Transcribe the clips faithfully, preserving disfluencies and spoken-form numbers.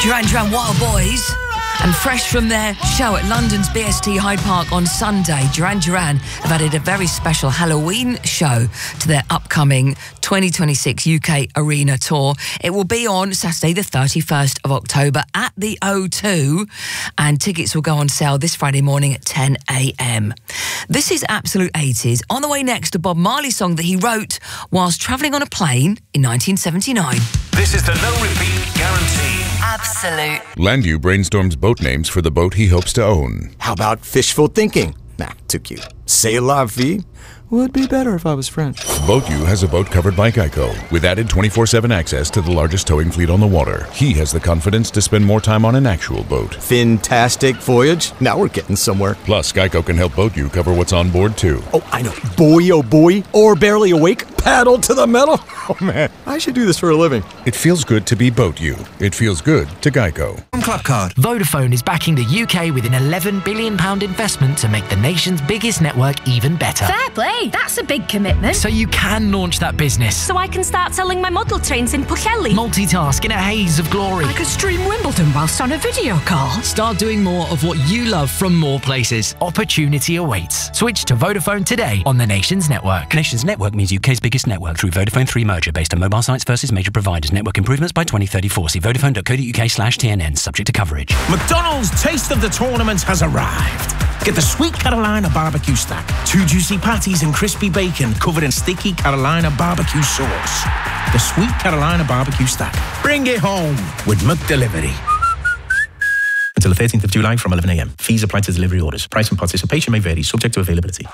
Duran Duran Wild Boys. And fresh from their show at London's B S T Hyde Park on Sunday, Duran Duran have added a very special Halloween show to their upcoming twenty twenty-six U K Arena tour. It will be on Saturday the thirty-first of October at the O two, and tickets will go on sale this Friday morning at ten a.m. This is Absolute eighties. On the way next, a Bob Marley song that he wrote whilst travelling on a plane in nineteen seventy-nine. This is the no repeat guarantee. Absolute. Landu brainstorms boat names for the boat he hopes to own. How about fishful thinking? Nah, too cute. C'est la vie? Would be better if I was French. BoatU has a boat covered by Geico, with added twenty-four seven access to the largest towing fleet on the water. He has the confidence to spend more time on an actual boat. Fantastic voyage. Now we're getting somewhere. Plus, Geico can help BoatU cover what's on board, too. Oh, I know. Boy, oh boy. Or barely awake. Paddle to the metal. Oh, man. I should do this for a living. It feels good to be BoatU. It feels good to Geico. Club Card. Vodafone is backing the U K with an eleven billion pounds investment to make the nation's biggest network even better. Fair play. That's a big commitment. So you can launch that business. So I can start selling my model trains in Pwllheli. Multitask in a haze of glory. I could stream Wimbledon whilst on a video call. Start doing more of what you love from more places. Opportunity awaits. Switch to Vodafone today on the Nation's network. Nation's network means U K's biggest network through Vodafone three merger based on mobile sites versus major providers. Network improvements by twenty thirty-four. See vodafone.co.uk slash TNN. Subject to coverage. McDonald's Taste of the Tournament has arrived. Get the Sweet Carolina barbecue stack. Two juicy patties and crispy bacon covered in sticky Carolina barbecue sauce. The Sweet Carolina barbecue stack. Bring it home with McDelivery. Until the thirteenth of July from eleven a.m. Fees apply to delivery orders. Price and participation may vary, subject to availability.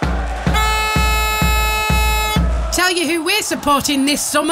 Tell you who we're supporting this summer?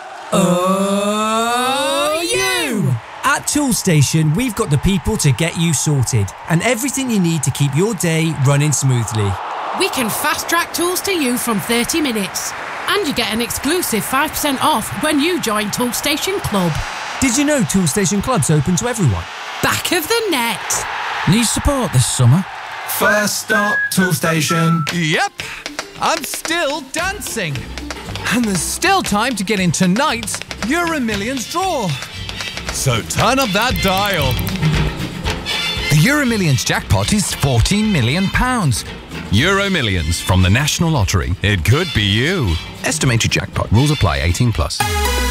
Oh, you! At Toolstation, we've got the people to get you sorted and everything you need to keep your day running smoothly. We can fast-track tools to you from thirty minutes. And you get an exclusive five percent off when you join Toolstation Club. Did you know Toolstation Club's open to everyone? Back of the net. Need support this summer? First stop, Toolstation. Yep, I'm still dancing. And there's still time to get in tonight's Euro Millions draw. So turn up that dial. The Euro Millions jackpot is fourteen million pounds. Euro Millions from the National Lottery. It could be you. Estimated jackpot. Rules apply. eighteen plus.